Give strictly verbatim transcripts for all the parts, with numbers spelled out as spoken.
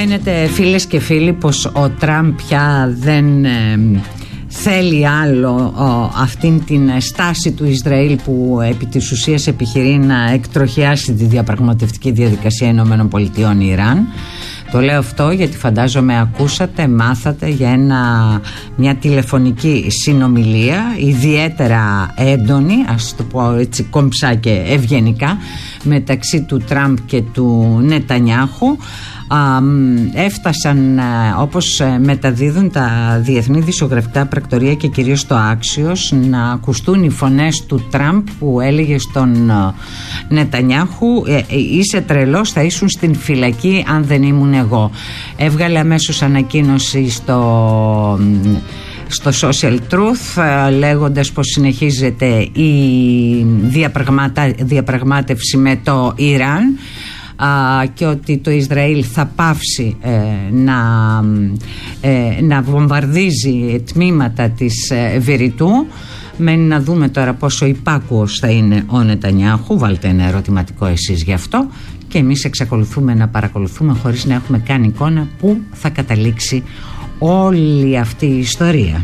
Καταλαβαίνετε, φίλες και φίλοι, πως ο Τραμπ πια δεν ε, θέλει άλλο ο, αυτήν την στάση του Ισραήλ που επί της ουσίας επιχειρεί να εκτροχιάσει τη διαπραγματευτική διαδικασία Ηνωμένων Πολιτειών Ιράν. Το λέω αυτό γιατί φαντάζομαι ακούσατε, μάθατε για ένα, μια τηλεφωνική συνομιλία ιδιαίτερα έντονη, ας το πω έτσι κομψά και ευγενικά, μεταξύ του Τραμπ και του Νετανιάχου. Α, έφτασαν, όπως μεταδίδουν τα διεθνή δισογραφικά πρακτορία και κυρίως το Άξιος, να ακουστούν οι φωνές του Τραμπ που έλεγε στον Νετανιάχου ε, είσαι τρελός, θα ήσουν στην φυλακή αν δεν ήμουν εγώ. Έβγαλε αμέσως ανακοίνωση στο στο Social Truth λέγοντας πως συνεχίζεται η διαπραγματα... διαπραγμάτευση με το Ιράν Uh, και ότι το Ισραήλ θα πάυσει ε, να, ε, να βομβαρδίζει τμήματα της ε, Βηρητού. Μένει να δούμε τώρα πόσο υπάκουος θα είναι ο Νετανιάχου. Βάλτε ένα ερωτηματικό εσείς γι' αυτό. Και εμείς εξακολουθούμε να παρακολουθούμε χωρίς να έχουμε καν εικόνα πού θα καταλήξει όλη αυτή η ιστορία.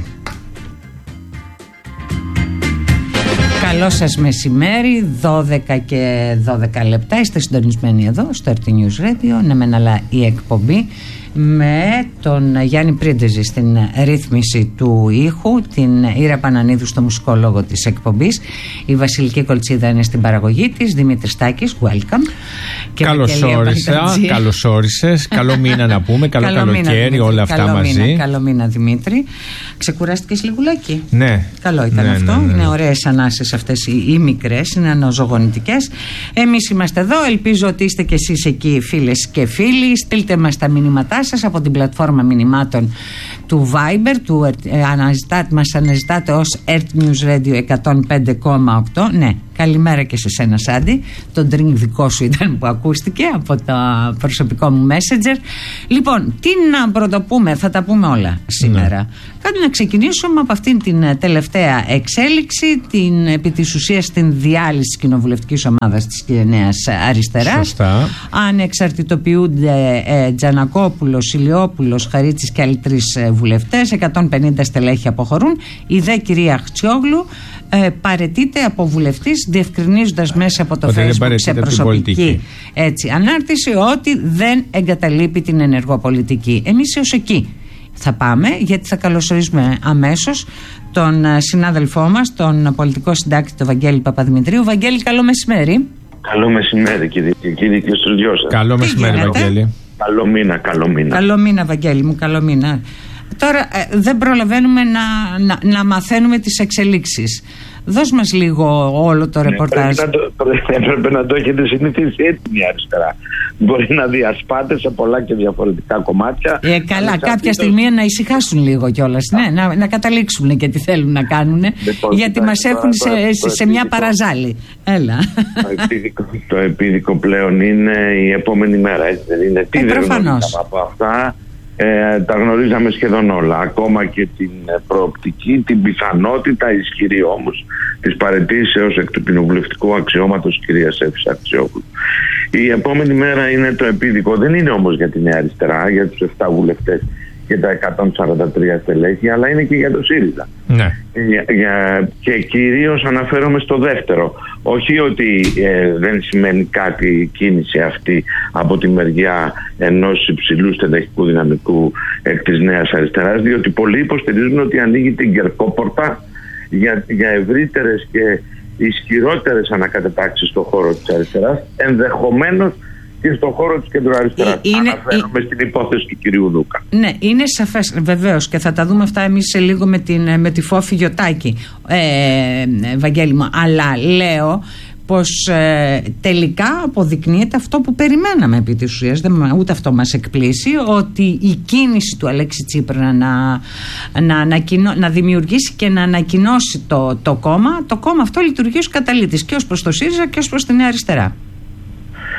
Καλό σας μεσημέρι, δώδεκα και δώδεκα λεπτά. Είστε συντονισμένοι εδώ στο αρ τι News Radio. Ναι μεν, αλλά η εκπομπή με τον Γιάννη Πρίντεζη στην ρύθμιση του ήχου, την Ήρα Πανανίδου στο μουσικό λόγο της εκπομπής, η Βασιλική Κολτσίδα είναι στην παραγωγή της, Δημήτρης Στάκης, welcome. Καλώς όρισα, καλώς όρισες, καλό μήνα να πούμε, καλό, καλό καλοκαίρι, μήνα, όλα αυτά καλό μαζί. Μήνα, καλό μήνα Δημήτρη. Ξεκουράστηκες λιγουλάκι? Ναι. Καλό ήταν ναι, αυτό, ναι, ναι. Είναι ωραίες ανάσες αυτές οι, οι μικρές, είναι αναζωογονητικές. Εμείς είμαστε εδώ, ελπίζω ότι είστε κι εσείς εκεί φίλες και φίλοι. Στείλτε μας τα μηνύματά σας από την πλατφόρμα μηνυμάτων του Viber, του, ε, αναζητάτε, μας αναζητάτε ως αρ τι News Radio εκατόν πέντε κόμμα οκτώ. Ναι, καλημέρα και σε σένα Σάντι. Το drink δικό σου ήταν που ακούστηκε από το προσωπικό μου messenger. Λοιπόν, τι να πρωτοπούμε, θα τα πούμε όλα σήμερα. Ναι. Κάτι να ξεκινήσουμε από αυτήν την τελευταία εξέλιξη, την επί της ουσίας την διάλυση της κοινοβουλευτικής ομάδας της Νέας Αριστεράς. Σωστά. Ανεξαρτητοποιούνται ε, Τζανακόπουλος, Ηλιόπουλος, Χαρίτσης και άλλοι τρεις ε, βουλευτές, εκατόν πενήντα στελέχη αποχωρούν. Η δε κυρία Αχτσιόγλου ε, παραιτείται από βουλευτής, διευκρινίζοντας μέσα από το ότι Facebook σε προσωπική έτσι, ανάρτηση ότι δεν εγκαταλείπει την ενεργό πολιτική. Εμείς έως εκεί θα πάμε, γιατί θα καλωσορίσουμε αμέσως τον συνάδελφό μας, τον πολιτικό συντάκτη, τον Βαγγέλη Παπαδημητρίου. Βαγγέλη, καλό μεσημέρι. Καλό μεσημέρι κύριε και κύριοι και στους δυο σας. Καλό μεσημέρι Βαγγέλη. Καλό μήνα, καλό μήνα. Καλό μήνα Βαγγέλη μου, καλό μήνα. Τώρα ε, δεν προλαβαίνουμε να, να, να μαθαίνουμε τις εξελίξεις. Δώσ' μας λίγο όλο το ναι, ρεπορτάζ. Πρέπει να το, έπρεπε να το έχετε συνηθίσει έτοιμη αριστερά. Μπορεί να διασπάτε σε πολλά και διαφορετικά κομμάτια. Ε, καλά, κάποια στιγμή να ησυχάσουν λίγο κιόλας. Ναι, να, να καταλήξουν και τι θέλουν να κάνουν. Λοιπόν, γιατί μας έχουν σε, σε, σε μια παραζάλη. Έλα. Το επίδικο, το επίδικο πλέον είναι η επόμενη μέρα. Έτσι δεν είναι? Τι ε, δεν γνωρίζαμε από αυτά. Ε, τα γνωρίζαμε σχεδόν όλα, ακόμα και την προοπτική, την πιθανότητα ισχυρή όμως της παραιτήσεως εκ του κοινοβουλευτικού αξιώματος κυρίας Εύης Αχτσιόγλου. Η επόμενη μέρα είναι το επίδικο, δεν είναι όμως για τη Νέα Αριστερά, για τους επτά βουλευτές και τα εκατόν σαράντα τρία στελέχη, αλλά είναι και για το ΣΥΡΙΖΑ. Ναι. Για, για, και κυρίως αναφέρομαι στο δεύτερο. Όχι ότι ε, δεν σημαίνει κάτι η κίνηση αυτή από τη μεριά ενός υψηλού στελεχικού δυναμικού εκ της Νέας Αριστεράς, διότι πολλοί υποστηρίζουν ότι ανοίγει την κερκόπορτα για, για ευρύτερες και ισχυρότερες ανακατατάξεις στον χώρο της αριστεράς, ενδεχομένως και στον χώρο της κεντροαριστεράς. Είναι, Αναφέρομαι είναι, στην υπόθεση του κυρίου Δούκα. Ναι, είναι σαφές βεβαίως και θα τα δούμε αυτά εμείς σε λίγο με, την, με τη Φόφη Γιωτάκη, ε, Βαγγέλη μου. Αλλά λέω πως ε, τελικά αποδεικνύεται αυτό που περιμέναμε επί της ουσίας, δεν, ούτε αυτό μας εκπλήσει, ότι η κίνηση του Αλέξη Τσίπρα να, να, να, να δημιουργήσει και να ανακοινώσει το, το κόμμα, το κόμμα αυτό λειτουργεί ως καταλύτης και ως προς το ΣΥΡΙΖΑ και ως προς τη Νέα Αριστερά.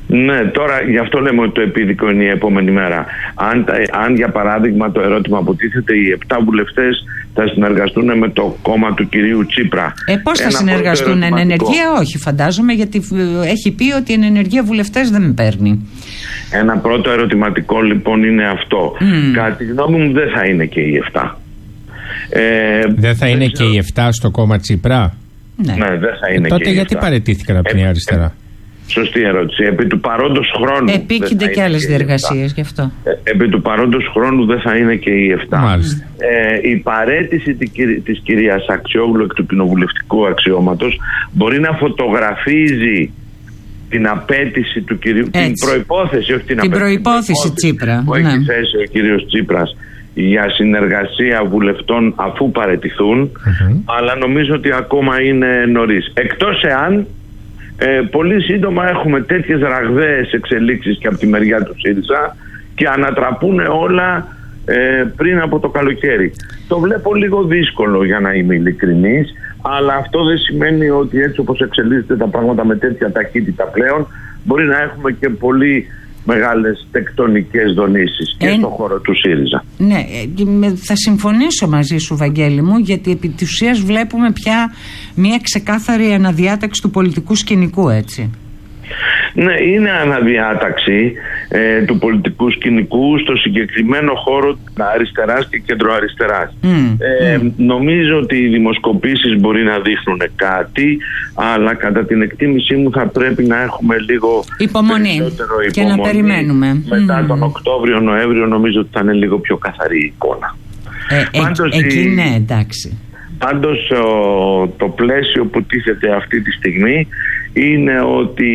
Ναι, τώρα γι' αυτό λέμε ότι το επίδικο είναι η επόμενη μέρα. Αν, αν για παράδειγμα το ερώτημα που τίθεται, οι επτά βουλευτές θα συνεργαστούν με το κόμμα του κυρίου Τσίπρα. Ε, πώς θα συνεργαστούν, εν ενεργεία? Όχι, φαντάζομαι, γιατί έχει πει ότι εν ενεργεία βουλευτές δεν με παίρνει. Ένα πρώτο ερωτηματικό λοιπόν είναι αυτό. Mm. Κατά τη γνώμη μου δεν θα είναι και οι επτά. Ε, δεν θα δεν είναι ξέρω. Και οι επτά στο κόμμα Τσίπρα. Ναι, ναι δεν θα είναι. Ε, τότε και γιατί οι παραιτήθηκαν από την ε, αριστερά? Ε, Σωστή ερώτηση. Επί του παρόντος χρόνου. Επίκυνται και άλλες διεργασίες γι' αυτό. Ε, επί του παρόντος χρόνου δεν θα είναι και οι επτά. Μάλιστα. Ε, η παραίτηση της κυρίας Αξιόγλου εκ του κοινοβουλευτικού αξιώματος μπορεί να φωτογραφίζει την απέτηση του κυρίου, Έτσι. την προϋπόθεση, όχι την, την απέτηση, προϋπόθεση Τσίπρα, που ναι. έχει θέσει ο κύριος Τσίπρας για συνεργασία βουλευτών αφού παραιτηθούν, mm-hmm. αλλά νομίζω ότι ακόμα είναι νωρίς. Εκτός εάν ε, πολύ σύντομα έχουμε τέτοιες ραγδαίες εξελίξεις και από τη μεριά του ΣΥΡΙΖΑ και ανατραπούν όλα ε, πριν από το καλοκαίρι. Το βλέπω λίγο δύσκολο, για να είμαι ειλικρινής, αλλά αυτό δεν σημαίνει ότι έτσι όπως εξελίσσονται τα πράγματα με τέτοια ταχύτητα πλέον μπορεί να έχουμε και πολύ μεγάλες τεκτονικές δονήσεις και ε, στον χώρο του ΣΥΡΙΖΑ. Ναι, θα συμφωνήσω μαζί σου, Βαγγέλη μου, γιατί επί της ουσίας βλέπουμε πια μια ξεκάθαρη αναδιάταξη του πολιτικού σκηνικού, έτσι. Ναι, είναι αναδιάταξη ε, του πολιτικού σκηνικού στο συγκεκριμένο χώρο αριστεράς και κεντροαριστεράς. Mm, ε, mm. Νομίζω ότι οι δημοσκοπήσεις μπορεί να δείχνουν κάτι, αλλά κατά την εκτίμησή μου θα πρέπει να έχουμε λίγο υπομονή, περισσότερο υπομονή και να περιμένουμε. Μετά mm. τον Οκτώβριο-Νοέμβριο νομίζω ότι θα είναι λίγο πιο καθαρή η εικόνα. Ε, Πάντως, ε, εκεί ναι, εντάξει. Πάντως το πλαίσιο που τίθεται αυτή τη στιγμή είναι ότι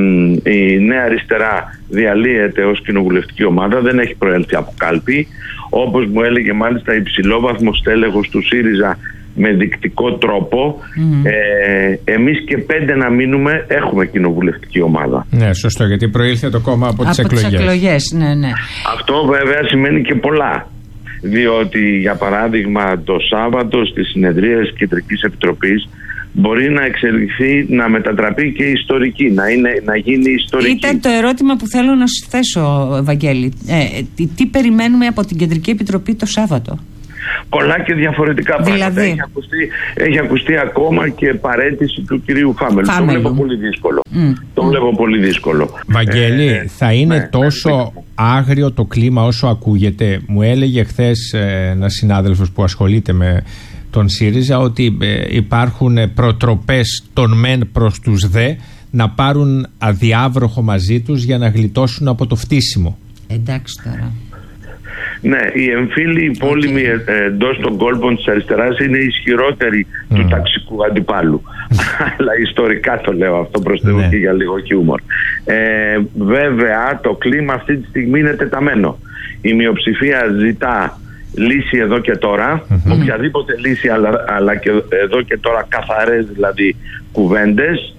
η Νέα Αριστερά διαλύεται ως κοινοβουλευτική ομάδα, δεν έχει προέλθει από κάλπη, όπως μου έλεγε μάλιστα υψηλόβαθμο στέλεχος του ΣΥΡΙΖΑ με δεικτικό τρόπο. Mm. ε, εμείς και πέντε να μείνουμε έχουμε κοινοβουλευτική ομάδα. Ναι, σωστό, γιατί προήλθε το κόμμα από, από τις εκλογές. τις εκλογές, ναι, ναι. Αυτό βέβαια σημαίνει και πολλά, διότι για παράδειγμα το Σάββατο στις συνεδρίες της Κεντρικής Επιτροπής μπορεί να εξελιχθεί, να μετατραπεί και ιστορική, να, είναι, να γίνει ιστορική. Ήταν το ερώτημα που θέλω να σου θέσω, Βαγγέλη. Ε, τι, τι περιμένουμε από την Κεντρική Επιτροπή το Σάββατο? Πολλά και διαφορετικά δηλαδή. πράγματα. Έχει ακουστεί, έχει ακουστεί ακόμα και παραίτηση του κυρίου Φάμελου. Το βλέπω πολύ δύσκολο. Mm. Το βλέπω πολύ δύσκολο. Βαγγέλη, ε, θα είναι ναι, τόσο ναι, άγριο το κλίμα όσο ακούγεται? Μου έλεγε χθες ε, ένας συνάδελφος που ασχολείται με τον ΣΥΡΙΖΑ ότι ε, υπάρχουν προτροπές των μεν προς τους δε να πάρουν αδιάβροχο μαζί τους για να γλιτώσουν από το φτύσιμο. Εντάξει τώρα. Ναι, οι εμφύλοι, οι πόλεμοι okay. εντός των κόλπων της αριστεράς είναι ισχυρότεροι mm. του ταξικού αντιπάλου. Αλλά ιστορικά το λέω αυτό, προς Θεού, και για λίγο χιούμορ. Ε, βέβαια το κλίμα αυτή τη στιγμή είναι τεταμένο. Η μειοψηφία ζητά λύση εδώ και τώρα, mm-hmm. οποιαδήποτε λύση, αλλά, αλλά και εδώ και τώρα καθαρές δηλαδή κουβέντες.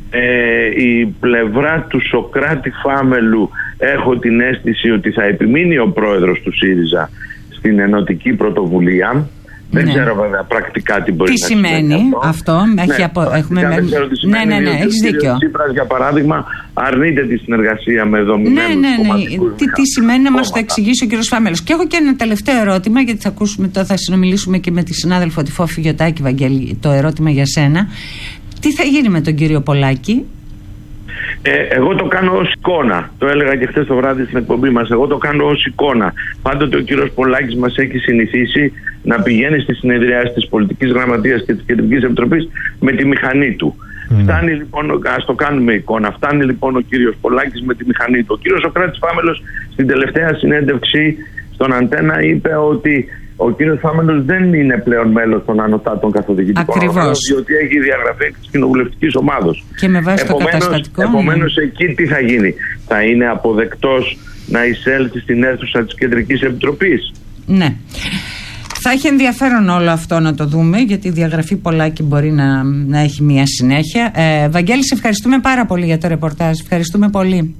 Ε, η πλευρά του Σωκράτη Φάμελου, έχω την αίσθηση ότι θα επιμείνει ο πρόεδρος του ΣΥΡΙΖΑ στην ενωτική πρωτοβουλία. Ναι. Δεν ξέρω βέβαια πρακτικά τι μπορεί τι να σημαίνει. Τι σημαίνει αυτό? αυτό ναι, έχει απο... έχουμε... Δεν ξέρω τι σημαίνει. Ναι, ναι, ναι, έχεις δίκιο. Ο Τσίπρας, για παράδειγμα, αρνείται τη συνεργασία με δομημένους ναι, ναι, ναι. Τι, τι σημαίνει να μας το εξηγήσει ο κύριος Φάμελος. Και έχω και ένα τελευταίο ερώτημα, γιατί θα, ακούσουμε, θα συνομιλήσουμε και με τη συνάδελφο τη Φόφη Γιωτάκη, Βαγγέλη, το ερώτημα για σένα. Τι θα γίνει με τον κύριο Πολάκη? Ε, εγώ το κάνω ως εικόνα. Το έλεγα και χθες το βράδυ στην εκπομπή μας. Εγώ το κάνω ως εικόνα. Πάντοτε ο κύριος Πολάκης μας έχει συνηθίσει να πηγαίνει στις συνεδριάσεις της Πολιτικής Γραμματείας και της Κεντρικής Επιτροπής με τη μηχανή του. Mm. Φτάνει λοιπόν, ας το κάνουμε εικόνα, φτάνει λοιπόν ο κύριος Πολάκης με τη μηχανή του. Ο κύριος Σωκράτης Φάμελος στην τελευταία συνέντευξη στον Αντένα είπε ότι ο κύριος Φάμελος δεν είναι πλέον μέλος των ανωτάτων καθοδηγητικών οργάνων, διότι έχει διαγραφεί της κοινοβουλευτικής ομάδος. Και με βάση επομένως, το καταστατικό. Επομένως, εκεί τι θα γίνει? Θα είναι αποδεκτός να εισέλθει στην αίθουσα της Κεντρικής Επιτροπής? Ναι. Θα έχει ενδιαφέρον όλο αυτό να το δούμε, γιατί η διαγραφή Πολάκη μπορεί να, να έχει μια συνέχεια. Ε, Βαγγέλη, σε ευχαριστούμε πάρα πολύ για το ρεπορτάζ. Ευχαριστούμε πολύ.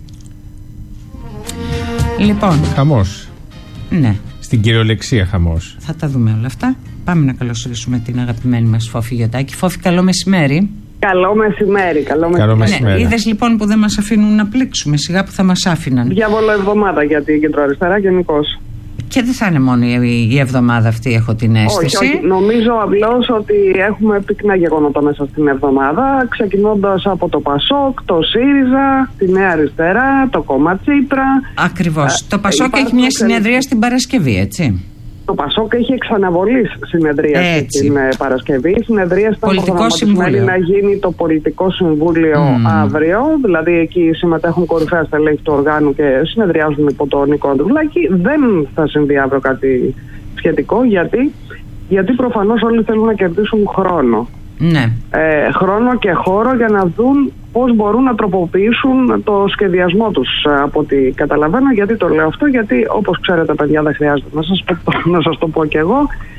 Λοιπόν. Χαμός. Ναι. Στην κυριολεξία χαμός. Θα τα δούμε όλα αυτά. Πάμε να καλωσορίσουμε την αγαπημένη μας Φόφη Γιωτάκη. Φόφη, καλό μεσημέρι. Καλό μεσημέρι. Καλό μεσημέρι. μεσημέρι. Ναι, είδες λοιπόν που δεν μας αφήνουν να πλήξουμε, σιγά που θα μας άφηναν. Διάβολο εβδομάδα για την κεντροαριστερά γενικώς. Και δεν θα είναι μόνο η, η εβδομάδα αυτή, έχω την αίσθηση. Όχι, όχι. Νομίζω απλώς ότι έχουμε πυκνά γεγονότα μέσα στην εβδομάδα, ξεκινώντας από το Πασόκ, το ΣΥΡΙΖΑ, τη Νέα Αριστερά, το κόμμα Τσίπρα. Ακριβώς. Ε, το Πασόκ έχει μια συνεδρία στην Παρασκευή, έτσι. Το Πασόκ έχει εξαναβολή συνεδρία την ε, Παρασκευή. Η συνεδρία ήταν προγραμματισμένη να γίνει το πολιτικό συμβούλιο mm. αύριο. Δηλαδή εκεί συμμετέχουν κορυφαία στελέχη του οργάνου και συνεδριάζουν υπό τον Νίκο Ανδρουλάκη. Δεν θα συμβεί αύριο κάτι σχετικό. Γιατί, γιατί προφανώς όλοι θέλουν να κερδίσουν χρόνο. Ναι. Ε, χρόνο και χώρο για να δουν πώς μπορούν να τροποποιήσουν το σχεδιασμό τους, από ό,τι καταλαβαίνω. Γιατί το λέω αυτό? Γιατί όπως ξέρετε, παιδιά, δεν χρειάζεται να σας πω, να σας το πω κι εγώ.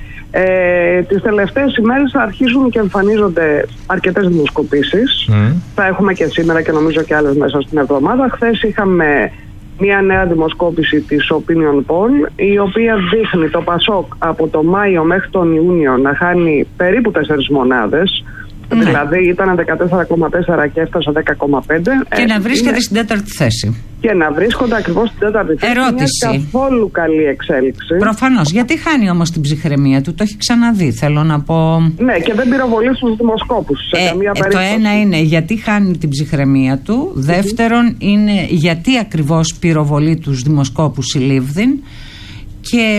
Ε, τις τελευταίες ημέρες αρχίζουν και εμφανίζονται αρκετές δημοσκοπήσεις. Mm. Θα έχουμε και σήμερα και νομίζω και άλλες μέσα στην εβδομάδα. Χθες είχαμε μια νέα δημοσκόπηση της Opinion Poll, η οποία δείχνει το Πασόκ από το Μάιο μέχρι τον Ιούνιο να χάνει περίπου τέσσερις μονάδες. Ναι. Δηλαδή ήταν δεκατέσσερα κόμμα τέσσερα και έφτασε δέκα κόμμα πέντε. Και ε, να βρίσκεται είναι... στην τέταρτη θέση. Και να βρίσκονται ακριβώς στην τέταρτη θέση. Ερώτηση. Μια καθόλου καλή εξέλιξη. Προφανώς. Γιατί χάνει όμως την ψυχραιμία του? Το έχει ξαναδεί, θέλω να πω. Ναι, και δεν πυροβολεί στους δημοσκόπους σε ε, καμία ε, περίπτωση. Το ένα είναι γιατί χάνει την ψυχραιμία του. Mm-hmm. Δεύτερον είναι γιατί ακριβώς πυροβολεί τους δημοσκόπους η Λίβδιν. Και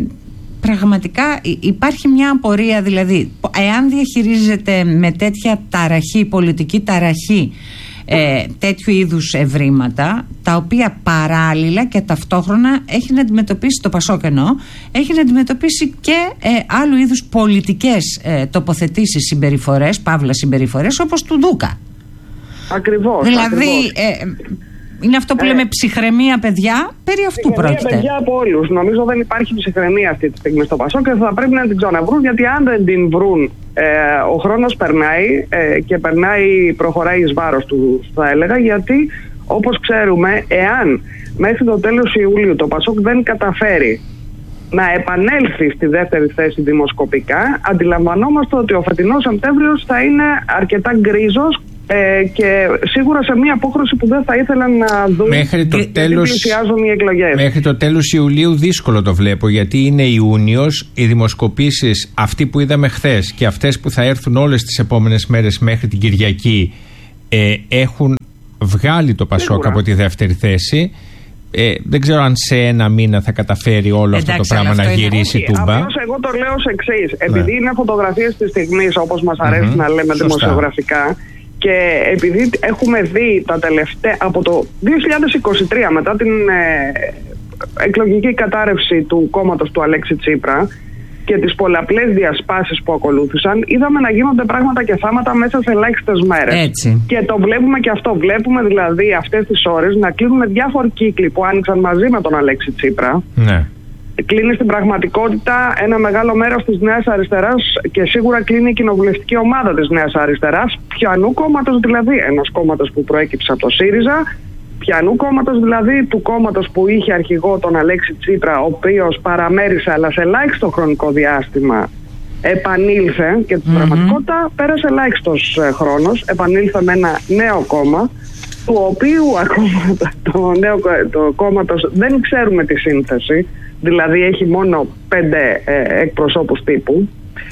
πραγματικά υπάρχει μια απορία, δηλαδή εάν διαχειρίζεται με τέτοια ταραχή, πολιτική ταραχή, ε, τέτοιου είδους ευρήματα, τα οποία παράλληλα και ταυτόχρονα έχει να αντιμετωπίσει, το Πασόκ εννοώ, έχει να αντιμετωπίσει και ε, άλλου είδους πολιτικές ε, τοποθετήσεις, συμπεριφορές, παύλα συμπεριφορές, όπως του Ντούκα. Ακριβώς. Δηλαδή ακριβώς. Ε, είναι αυτό που ε, λέμε ψυχραιμία, παιδιά. Περί αυτού πρόκειται. Παιδιά από όλους. Νομίζω δεν υπάρχει ψυχραιμία αυτή τη στιγμή στο Πασόκ και θα πρέπει να την ξαναβρούν, γιατί αν δεν την βρουν, ε, ο χρόνος περνάει ε, και περνάει, προχωράει εις βάρος του, θα έλεγα, γιατί όπως ξέρουμε, εάν μέχρι το τέλος Ιουλίου το Πασόκ δεν καταφέρει να επανέλθει στη δεύτερη θέση δημοσκοπικά, αντιλαμβανόμαστε ότι ο φετινός Σεπτέμβριος θα είναι αρκετά γκρίζος. Ε, και σίγουρα σε μια απόκριση που δεν θα ήθελαν να δουν, μέχρι το γιατί τέλος, πλησιάζουν οι εκλογές. Μέχρι το τέλος Ιουλίου δύσκολο το βλέπω, γιατί είναι Ιούνιος. Οι δημοσκοπήσεις, αυτοί που είδαμε χθες και αυτές που θα έρθουν όλες τις επόμενες μέρες μέχρι την Κυριακή, ε, έχουν βγάλει το Πασόκ σίγουρα από τη δεύτερη θέση. Ε, δεν ξέρω αν σε ένα μήνα θα καταφέρει όλο Εντάξει, αυτό το πράγμα να γυρίσει όχι, τούμπα. Απλώς εγώ το λέω ως εξής. Ναι. Επειδή είναι φωτογραφίες της στιγμής, όπως μας αρέσει mm-hmm. να λέμε Σωστά. δημοσιογραφικά, και επειδή έχουμε δει τα τελευταία, από το δύο χιλιάδες είκοσι τρία, μετά την ε, εκλογική κατάρρευση του κόμματος του Αλέξη Τσίπρα και τις πολλαπλές διασπάσεις που ακολούθησαν, είδαμε να γίνονται πράγματα και θάματα μέσα σε ελάχιστες μέρες. Έτσι. Και το βλέπουμε και αυτό. Βλέπουμε δηλαδή αυτές τις ώρες να κλείνουν διάφοροι κύκλοι που άνοιξαν μαζί με τον Αλέξη Τσίπρα. Ναι. Κλείνει στην πραγματικότητα ένα μεγάλο μέρος της Νέας Αριστεράς και σίγουρα κλείνει η κοινοβουλευτική ομάδα της Νέας Αριστεράς. Ποιανού κόμματος δηλαδή? Ενός κόμματος που προέκυψε από το ΣΥΡΙΖΑ. Ποιανού κόμματος δηλαδή? Του κόμματος που είχε αρχηγό τον Αλέξη Τσίπρα, ο οποίος παραμέρισε, αλλά σε ελάχιστο χρονικό διάστημα επανήλθε, και στην mm-hmm. πραγματικότητα πέρασε ελάχιστος χρόνος, επανήλθε με ένα νέο κόμμα, του οποίου ακόμα το νέο το κόμματος δεν ξέρουμε τη σύνθεση. Δηλαδή έχει μόνο πέντε ε, εκπροσώπους τύπου.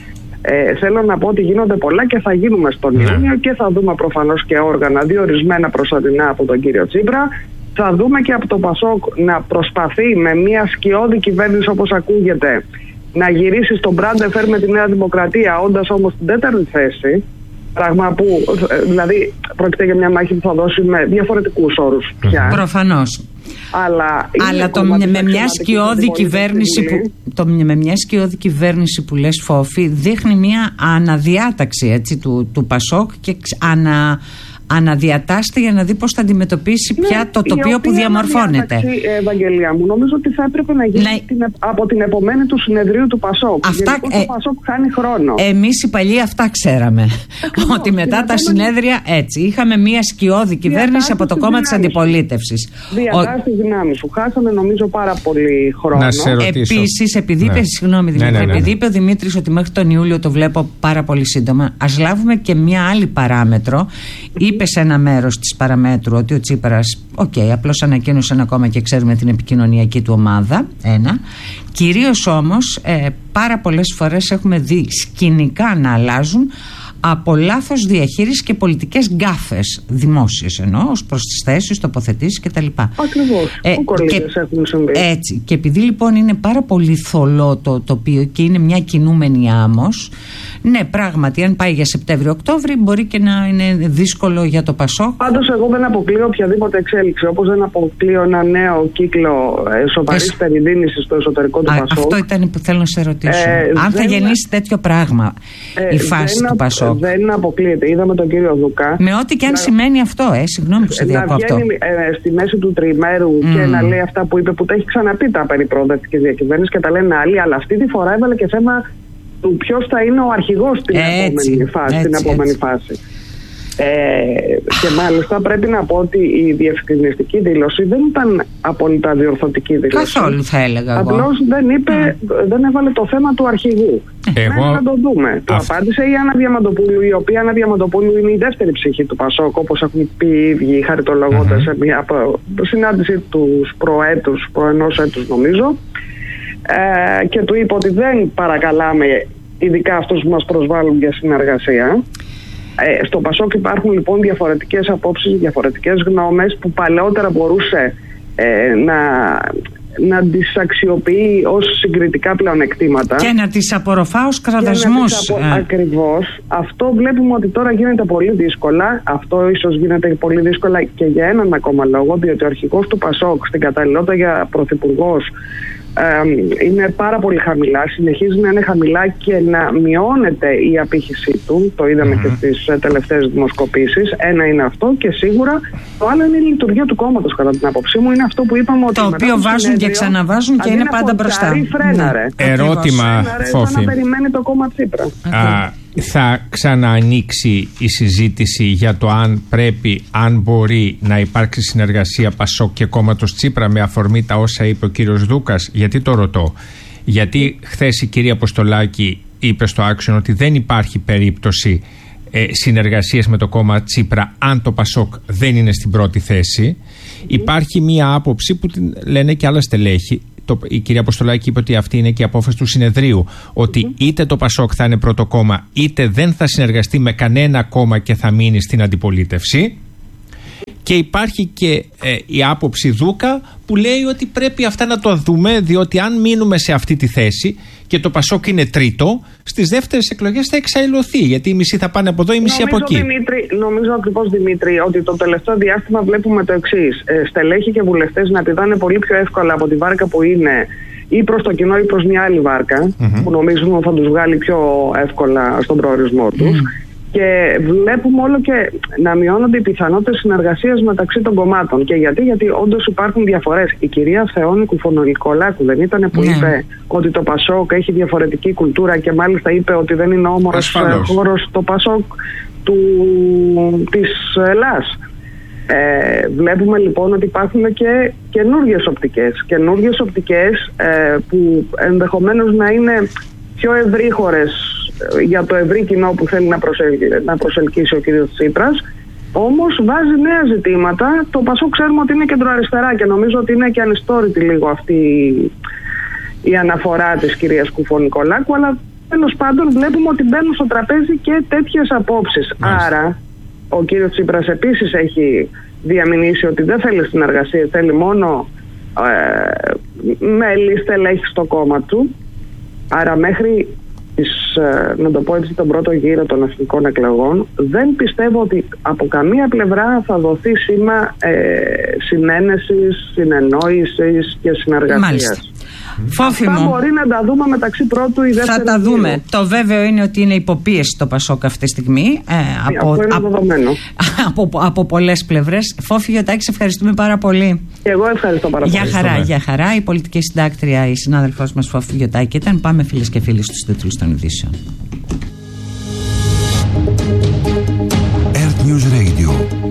Ε, θέλω να πω ότι γίνονται πολλά και θα γίνουμε στον Ιούνιο yeah. και θα δούμε προφανώς και όργανα διορισμένα προσωρινά από τον κύριο Τσίπρα. Θα δούμε και από το Πασόκ να προσπαθεί με μια σκιώδη κυβέρνηση, όπως ακούγεται, να γυρίσει στον Μπράντεφερ με τη Νέα Δημοκρατία, όντας όμως στην τέταρτη θέση. Πράγμα που, δηλαδή, πρόκειται για μια μάχη που θα δώσει με διαφορετικούς όρους πια. Προφανώς. Αλλά, Αλλά το, με, μια σκιώδη κυβέρνηση που, το, με μια σκιώδη κυβέρνηση που λες, Φόφη, δείχνει μια αναδιάταξη, έτσι, του, του Πασόκ και ανα, αναδιατάσσεται για να δει πώς θα αντιμετωπίσει ναι, πια το τοπίο που διαμορφώνεται. Ε, Ευαγγελία μου, νομίζω ότι θα έπρεπε να γίνει ναι. την, από την επομένη του συνεδρίου του Πασόκ. Αυτά, ε, το Πασόκ χάνει χρόνο. Εμείς οι παλιοί αυτά ξέραμε. Ακριβώς, ότι μετά τα συνέδρια έτσι. Είχαμε μια σκιώδη κυβέρνηση από το κόμμα της αντιπολίτευσης. Διατάσσει τις δυνάμεις σου. Χάσαμε νομίζω πάρα πολύ χρόνο. Επίσης, επειδή, ναι. συγγνώμη, ναι, ναι, ναι, ναι. επειδή είπε ο Δημήτρης ότι μέχρι τον Ιούλιο το βλέπω πάρα πολύ σύντομα, ας λάβουμε και μια άλλη παράμετρο. Είπε σε ένα μέρος της παραμέτρου ότι ο Τσίπρας, οκ, okay, απλώς ανακοίνωσε ένα κόμμα και ξέρουμε την επικοινωνιακή του ομάδα. Ένα. Κυρίως όμως, ε, πάρα πολλές φορές έχουμε δει σκηνικά να αλλάζουν από λάθος διαχείριση και πολιτικές γκάφες, δημόσιες εννοώ, ως προς τις θέσεις, τοποθετήσεις κτλ. Ακριβώς. Ε, και, έχουν συμβεί. Έτσι. Και επειδή λοιπόν είναι πάρα πολύ θολό το τοπίο και είναι μια κινούμενη άμμος, ναι, πράγματι, αν πάει για Σεπτέμβριο-Οκτώβριο, μπορεί και να είναι δύσκολο για το Πασόκ. Πάντως, εγώ δεν αποκλείω οποιαδήποτε εξέλιξη. Όπως δεν αποκλείω ένα νέο κύκλο ε, σοβαρής Εσ... περιδίνησης στο εσωτερικό του Α, Πασόκ. Αυτό ήταν που θέλω να σε ρωτήσω. Ε, αν δεν... θα γεννήσει τέτοιο πράγμα ε, η φάση δεν, του Πασόκ. Δεν αποκλείεται. Είδαμε τον κύριο Δούκα. Με ό,τι και αν να... σημαίνει αυτό, ε, συγγνώμη που σε διακόπτω. Να βγαίνει ε, στη μέση του τριημέρου mm. και να λέει αυτά που είπε, που τα έχει ξαναπεί τα περί προοδευτικής διακυβέρνησης και τα λένε άλλοι, αλλά αυτή τη φορά έβαλε και θέμα του ποιος θα είναι ο αρχηγός στην έτσι, επόμενη φάση. Έτσι, στην επόμενη φάση. Ε, και μάλιστα πρέπει να πω ότι η διευκρινιστική δήλωση δεν ήταν απόλυτα διορθωτική δήλωση. Καθόλου θα έλεγα εγώ. Απλώς δεν είπε, mm. δεν έβαλε το θέμα του αρχηγού. Εγώ... Να το δούμε. Του απάντησε η Άννα Διαμαντοπούλου, η οποία Άννα Διαμαντοπούλου είναι η δεύτερη ψυχή του Πασόκ, όπως έχουν πει οι ίδιοι χαριτολογώντας mm-hmm. σε μια συνάντηση του προέτους, προενός έτους νομίζω. Ε, και του είπε ότι δεν παρακαλάμε ειδικά αυτούς που μας προσβάλλουν για συνεργασία. Ε, στο Πασόκ υπάρχουν λοιπόν διαφορετικές απόψεις, διαφορετικές γνώμες που παλαιότερα μπορούσε ε, να, να τις αξιοποιεί ως συγκριτικά πλεονεκτήματα. Και να τις απορροφά ως κραδασμούς. Απο... Ακριβώς. Αυτό βλέπουμε ότι τώρα γίνεται πολύ δύσκολα. Αυτό ίσως γίνεται πολύ δύσκολα και για έναν ακόμα λόγο, διότι ο αρχηγός του Πασόκ στην καταλληλότητα για πρωθυπουργός Ε, είναι πάρα πολύ χαμηλά, συνεχίζει να είναι χαμηλά και να μειώνεται η απήχησή του. Το είδαμε mm-hmm. και στις τελευταίες δημοσκοπήσεις. Ένα είναι αυτό και σίγουρα το άλλο είναι η λειτουργία του κόμματος, κατά την άποψή μου. Είναι αυτό που είπαμε ότι το οποίο βάζουν συνέδριο, και ξαναβάζουν και είναι πάντα μπροστά. Φρέναρε. Mm. Ερώτημα, Φώφη. Σαν να περιμένει το κόμμα Τσίπρα. Α, θα ξαναανοίξει η συζήτηση για το αν πρέπει, αν μπορεί να υπάρξει συνεργασία Πασόκ και κόμματος Τσίπρα με αφορμή τα όσα είπε ο κύριος Δούκας? Γιατί το ρωτώ? Γιατί χθες η κυρία Αποστολάκη είπε στο Άξιον ότι δεν υπάρχει περίπτωση ε, συνεργασίας με το κόμμα Τσίπρα αν το Πασόκ δεν είναι στην πρώτη θέση. Mm. Υπάρχει μία άποψη που την λένε και άλλα στελέχη. Το, η κυρία Αποστολάκη είπε ότι αυτή είναι και η απόφαση του συνεδρίου, ότι mm. είτε το Πασόκ θα είναι πρώτο κόμμα, είτε δεν θα συνεργαστεί με κανένα κόμμα και θα μείνει στην αντιπολίτευση. Και υπάρχει και ε, η άποψη Δούκα που λέει ότι πρέπει αυτά να το δούμε, διότι αν μείνουμε σε αυτή τη θέση και το Πασόκ είναι τρίτο, στις δεύτερες εκλογές θα εξαϊλωθεί, γιατί οι μισοί θα πάνε από εδώ, οι μισοί νομίζω, από εκεί. Δημήτρη, νομίζω ακριβώς, Δημήτρη, ότι το τελευταίο διάστημα βλέπουμε το εξής. Ε, στελέχοι και βουλευτές να πηδάνε πολύ πιο εύκολα από τη βάρκα που είναι ή προς το κοινό ή προς μια άλλη βάρκα, mm-hmm. που νομίζουμε θα τους βγάλει πιο εύκολα στον προορισμό τους. Mm. Και βλέπουμε όλο και να μειώνονται οι πιθανότητες συνεργασίας μεταξύ των κομμάτων. Και γιατί, γιατί όντως υπάρχουν διαφορές. Η κυρία Θεόνη Κουφονολικολάκου δεν ήταν που yeah. είπε ότι το Πασόκ έχει διαφορετική κουλτούρα και μάλιστα είπε ότι δεν είναι όμορφος χώρος το Πασόκ του, της Ελλάς. Ε, βλέπουμε λοιπόν ότι υπάρχουν και καινούργιες οπτικές. Καινούργιες οπτικές ε, που ενδεχομένως να είναι πιο ευρύχωρες για το ευρύ κοινό που θέλει να, προσελ... να προσελκύσει ο κ. Τσίπρας, όμως βάζει νέα ζητήματα. Το Πασόκ ξέρουμε ότι είναι κεντροαριστερά και νομίζω ότι είναι και ανιστόρητη λίγο αυτή η αναφορά της κυρίας Κουφονικολάκου, αλλά τέλος πάντων βλέπουμε ότι μπαίνουν στο τραπέζι και τέτοιες απόψεις. Μάλιστα. Άρα ο κ. Τσίπρας επίσης έχει διαμηνήσει ότι δεν θέλει συνεργασία, θέλει μόνο ε, μέλη, στελέχη στο κόμμα του. Άρα μέχρι Της, να το πω έτσι, τον πρώτο γύρο των εθνικών εκλογών δεν πιστεύω ότι από καμία πλευρά θα δοθεί σήμα ε, συνένεσης, συνεννόησης και συνεργασίας. Μάλιστα. Φόφη Αυτά μου, μπορεί να τα δούμε μεταξύ πρώτου ή δεύτερου. θα τα δούμε. Γύρω. Το βέβαιο είναι ότι είναι υποπίεση το Πασόκ αυτή τη στιγμή. Ε, από, αυτό είναι δεδομένο. από, από, από πολλές πλευρές. Φόφη Γιωτάκη, σε ευχαριστούμε πάρα πολύ. Και εγώ ευχαριστώ πάρα πολύ. Για χαρά, για χαρά. Η πολιτική συντάκτρια, η συνάδελφός μας Φόφη Γιωτάκη ήταν. Πάμε φίλες και φίλοι στους τίτλους των ειδήσεων. Earth News Radio.